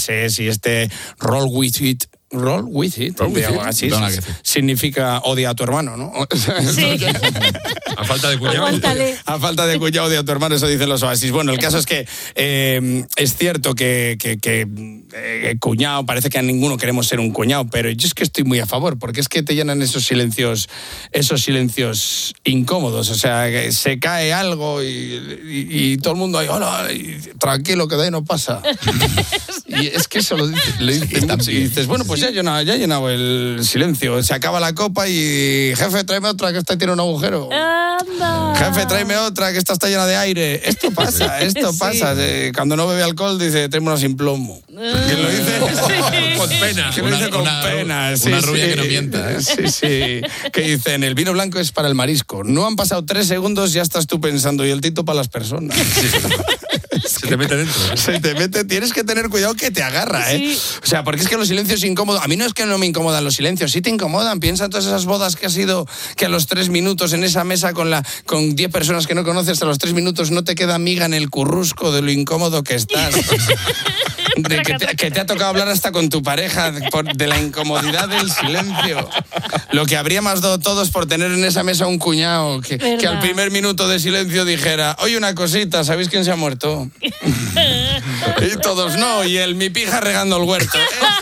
frases y este roll with it, así significa odia a tu hermano, ¿no? Sí. A falta de cuñado. A falta de cuñado odia a tu hermano, eso dicen los oasis. Bueno, el caso es que es cierto que cuñado, parece que a ninguno queremos ser un cuñado, pero yo es que estoy muy a favor, porque es que te llenan esos silencios incómodos, o sea, que se cae algo y todo el mundo ahí, hola, y tranquilo, que de ahí no pasa. Y es que eso lo dice mucho. Y dices, bueno, pues ya he llenado el silencio. Se acaba la copa y, jefe, tráeme otra que esta tiene un agujero. ¡Anda! Jefe, tráeme otra que esta está llena de aire. Esto pasa. Cuando no bebe alcohol dice, tráeme una sin plomo. ¿Quién lo dice? Sí. Con pena. ¿Quién lo dice con pena? Una rubia que no mienta. Sí. Que dicen, el vino blanco es para el marisco. No han pasado 3 segundos, ya estás tú pensando, y el tinto para las personas. Se te mete dentro. Tienes que tener cuidado que te agarra, Sí. O sea, porque es que los silencios incómodos, a mí no es que no me incomodan los silencios, sí te incomodan. Piensa en todas esas bodas que has ido, que a los 3 minutos en esa mesa con 10 personas que no conoces, a los 3 minutos no te queda miga en el currusco de lo incómodo que estás. Que te ha tocado hablar hasta con tu pareja de la incomodidad del silencio. Lo que habríamos dado todos por tener en esa mesa un cuñado que al primer minuto de silencio dijera, oye, una cosita, ¿sabéis quién se ha muerto? Y todos no, y mi pija regando el huerto.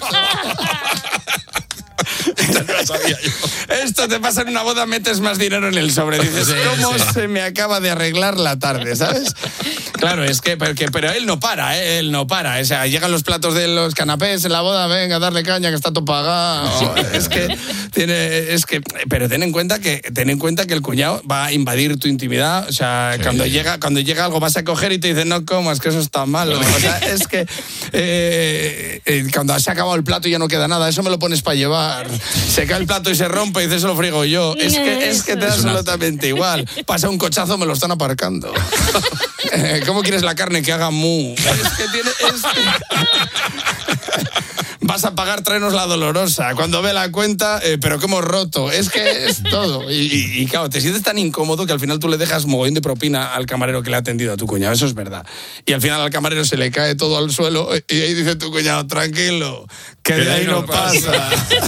Esto te pasa en una boda, metes más dinero en el sobre. Dices, ¿cómo se me acaba de arreglar la tarde, ¿sabes? Claro, es que, pero él no para, él no para. O sea, llegan los platos de los canapés en la boda, venga, darle caña, que está todo pagado. Pero ten en cuenta que el cuñado va a invadir tu intimidad. O sea, cuando llega algo vas a coger y te dice, no comas, que eso está malo. O sea, es que cuando se ha acabado el plato y ya no queda nada, eso me lo pones para llevar. Se cae el plato y se rompe y dices, eso lo friego yo. Es que te da absolutamente igual. Pasa un cochazo, me lo están aparcando. ¿Cómo quieres la carne que haga mu? Vas a pagar, tráenos la dolorosa. Cuando ve la cuenta, pero que hemos roto. Es que es todo. Y claro, te sientes tan incómodo que al final tú le dejas mogollón de propina al camarero que le ha atendido a tu cuñado. Eso es verdad. Y al final al camarero se le cae todo al suelo y ahí dice tu cuñado, tranquilo, que de ahí no pasa.